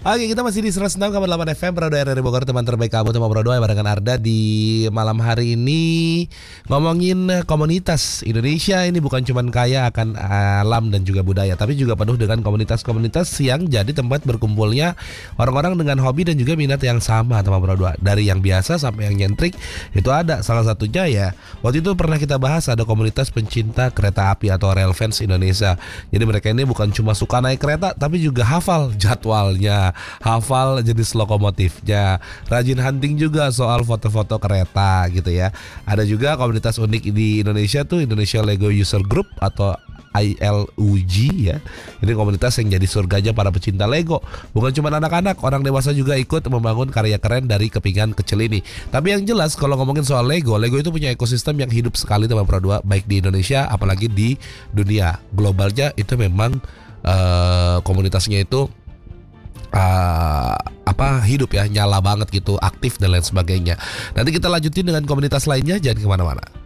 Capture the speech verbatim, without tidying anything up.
Oke, kita masih di seratus enam koma delapan F M Radio R R I Bogor, teman terbaik kamu, teman berdua barengan Arda di malam hari ini ngomongin komunitas Indonesia. Ini bukan cuma kaya akan alam dan juga budaya, tapi juga penuh dengan komunitas-komunitas yang jadi tempat berkumpulnya orang-orang dengan hobi dan juga minat yang sama, teman berdua. Dari yang biasa sampai yang nyentrik itu ada. Salah satunya ya, waktu itu pernah kita bahas ada komunitas pencinta kereta api atau Railfans Indonesia. Jadi mereka ini bukan cuma suka naik kereta, tapi juga hafal jadwalnya, hafal jenis lokomotifnya, rajin hunting juga soal foto-foto kereta gitu ya. Ada juga komunitas unik di Indonesia tuh, Indonesia Lego User Group atau I L U G ya. Ini komunitas yang jadi surganya para pecinta Lego. Bukan cuma anak-anak, orang dewasa juga ikut membangun karya keren dari kepingan kecil ini. Tapi yang jelas kalau ngomongin soal Lego, Lego itu punya ekosistem yang hidup sekali teman Pro dua, baik di Indonesia apalagi di dunia globalnya. Itu memang uh, komunitasnya itu Uh, apa hidup ya, nyala banget gitu, aktif dan lain sebagainya. Nanti kita lanjutin dengan komunitas lainnya, jangan kemana-mana.